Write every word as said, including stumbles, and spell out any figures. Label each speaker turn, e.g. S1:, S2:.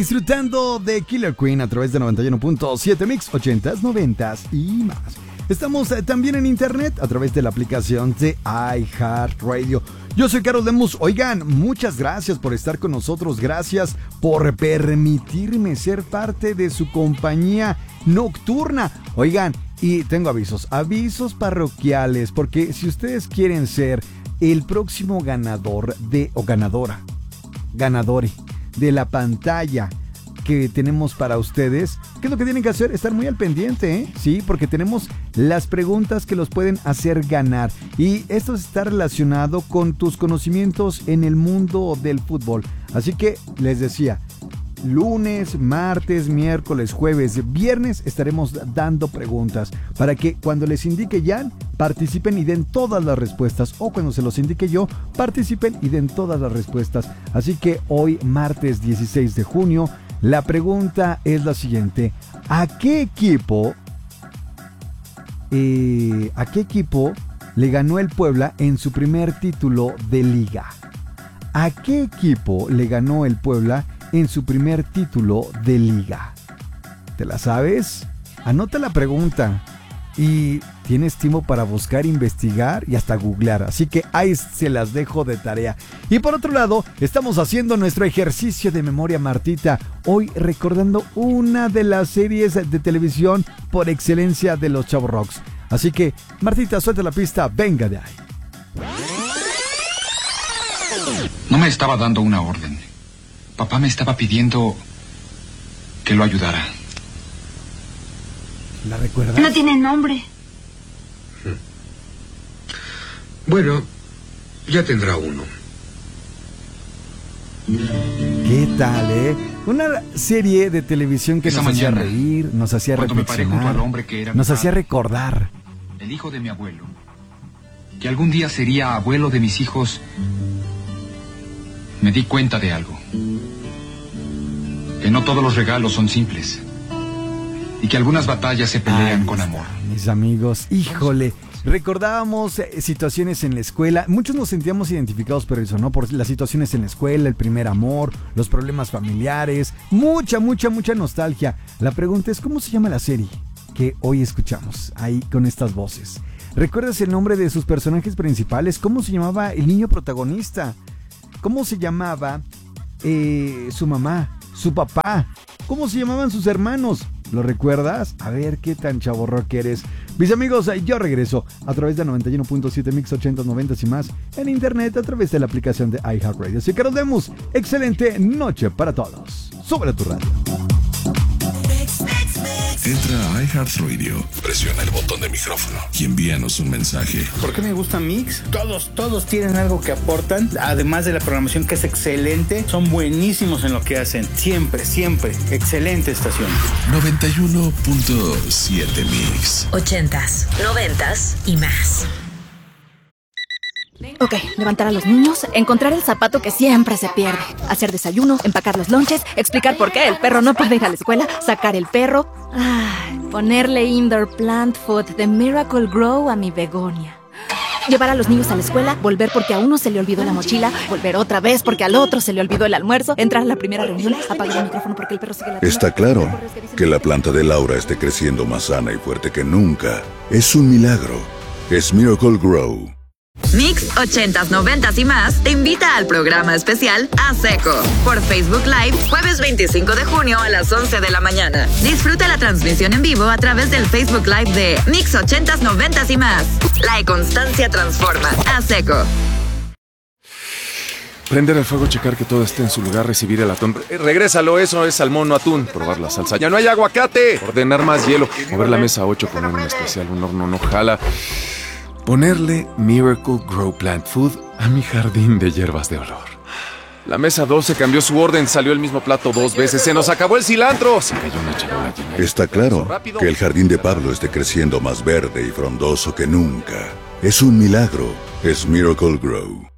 S1: Disfrutando de Killer Queen a través de noventa y uno punto siete Mix, ochentas, noventas y más. Estamos eh, también en internet a través de la aplicación de iHeartRadio. Yo soy Carlos Lemus. Oigan, muchas gracias por estar con nosotros. Gracias por permitirme ser parte de su compañía nocturna. Oigan, y tengo avisos, avisos parroquiales, porque si ustedes quieren ser el próximo ganador de, o ganadora, ganadore de la pantalla que tenemos para ustedes, ¿qué es lo que tienen que hacer? Estar muy al pendiente, ¿eh? Sí, porque tenemos las preguntas que los pueden hacer ganar. Y esto está relacionado con tus conocimientos en el mundo del fútbol. Así que les decía, lunes, martes, miércoles, jueves, viernes estaremos dando preguntas para que cuando les indique Jan, participen y den todas las respuestas, o cuando se los indique yo, participen y den todas las respuestas. Así que hoy, martes dieciséis de junio, la pregunta es la siguiente: ¿a qué equipo eh, a qué equipo le ganó el Puebla en su primer título de liga? ¿A qué equipo le ganó el Puebla en su primer título de liga? ¿Te la sabes? Anota la pregunta y tienes tiempo para buscar, investigar y hasta googlear. Así que ahí se las dejo de tarea. Y por otro lado, estamos haciendo nuestro ejercicio de memoria, Martita. Hoy recordando una de las series de televisión por excelencia de los Chavos Rocks. Así que, Martita, suelta la pista, venga de ahí.
S2: No me estaba dando una orden. Papá me estaba pidiendo que lo ayudara.
S1: ¿La recuerdas?
S3: No tiene nombre.
S4: Bueno, ya tendrá uno.
S1: ¿Qué tal, eh? Una serie de televisión que
S2: Esa
S1: nos
S2: mañana,
S1: hacía reír, nos hacía
S2: cuando me paré junto
S1: reflexionar,
S2: al hombre que era mi
S1: nos hacía
S2: padre,
S1: recordar.
S2: el hijo de mi abuelo, que algún día sería abuelo de mis hijos, me di cuenta de algo. Que no todos los regalos son simples. Y que algunas batallas se pelean
S1: Ahí
S2: con
S1: está,
S2: amor.
S1: mis amigos, híjole, recordábamos eh, situaciones en la escuela. Muchos nos sentíamos identificados por eso, ¿no? Por las situaciones en la escuela, el primer amor, los problemas familiares, mucha, mucha, mucha nostalgia. La pregunta es, ¿cómo se llama la serie que hoy escuchamos ahí con estas voces? ¿Recuerdas el nombre de sus personajes principales? ¿Cómo se llamaba el niño protagonista? ¿Cómo se llamaba eh, su mamá, su papá? ¿Cómo se llamaban sus hermanos? ¿Lo recuerdas? A ver qué tan chavorro que eres. Mis amigos, yo regreso a través de noventa y uno punto siete Mix, ochentas, noventas y más en internet a través de la aplicación de iHeartRadio. Así que nos vemos. Excelente noche para todos. Súbele a tu radio.
S5: Entra a iHeartRadio, presiona el botón de micrófono y envíanos un mensaje.
S6: ¿Por qué me gusta Mix? Todos, todos tienen algo que aportan, además de la programación que es excelente. Son buenísimos en lo que hacen, siempre, siempre. Excelente estación.
S5: noventa y uno punto siete Mix.
S7: Ochentas, noventas y más.
S8: Ok, levantar a los niños, encontrar el zapato que siempre se pierde, hacer desayuno, empacar los lonches, explicar por qué el perro no puede ir a la escuela, sacar el perro, ay, ponerle indoor plant food de Miracle Grow a mi begonia. Llevar a los niños a la escuela, volver porque a uno se le olvidó la mochila, volver otra vez porque al otro se le olvidó el almuerzo, entrar a la primera reunión, apagar el micrófono porque el perro sigue latiendo.
S5: Está claro que la planta de Laura esté creciendo más sana y fuerte que nunca. Es un milagro. Es Miracle Grow.
S7: Mix ochentas, noventas y más te invita al programa especial A Seco por Facebook Live jueves veinticinco de junio a las once de la mañana. Disfruta la transmisión en vivo a través del Facebook Live de Mix ochentas, noventas y más. La constancia transforma. A Seco.
S9: Prender el fuego, checar que todo esté en su lugar, recibir el atún. Eh, regrésalo, eso es salmón, no atún. Probar la salsa. ¡Ya no hay aguacate! Ordenar más hielo. Mover la mesa ocho, poner un especial, un horno no jala. Ponerle Miracle Grow Plant Food a mi jardín de hierbas de olor. La mesa doce cambió su orden, salió el mismo plato dos veces. ¡Se nos acabó el cilantro! Se cayó una charola llena.
S5: Está claro que el jardín de Pablo esté creciendo más verde y frondoso que nunca. Es un milagro. Es Miracle Grow.